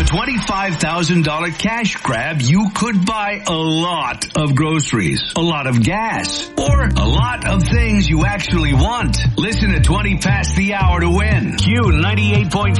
$25,000 cash grab, you could buy a lot of groceries, a lot of gas, or a lot of things you actually want. Listen at 20 past the hour to win. Q 98.5.